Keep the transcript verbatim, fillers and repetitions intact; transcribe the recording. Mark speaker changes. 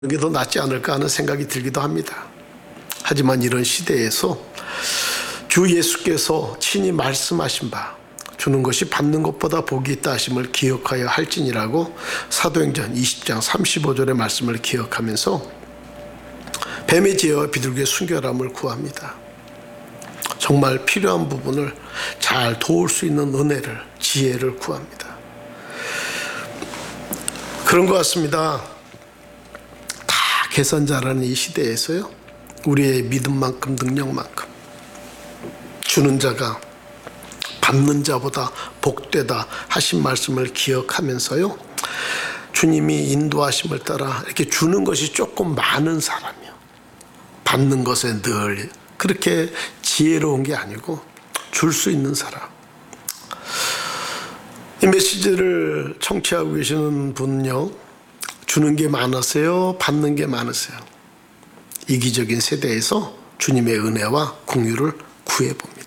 Speaker 1: 이게 더 낫지 않을까 하는 생각이 들기도 합니다. 하지만 이런 시대에서 주 예수께서 친히 말씀하신 바 주는 것이 받는 것보다 복이 있다 하심을 기억하여 할지니라고 사도행전 이십 장 삼십오 절의 말씀을 기억하면서 뱀의 지혜와 비둘기의 순결함을 구합니다. 정말 필요한 부분을 잘 도울 수 있는 은혜를, 지혜를 구합니다. 그런 것 같습니다. 다 계산 잘하는 이 시대에서요, 우리의 믿음만큼 능력만큼 주는 자가 받는 자보다 복되다 하신 말씀을 기억하면서요, 주님이 인도하심을 따라 이렇게 주는 것이 조금 많은 사람이요, 받는 것에 늘 그렇게 지혜로운 게 아니고 줄 수 있는 사람. 이 메시지를 청취하고 계시는 분은요, 주는 게 많으세요, 받는 게 많으세요? 이기적인 세대에서 주님의 은혜와 긍휼을 구해봅니다.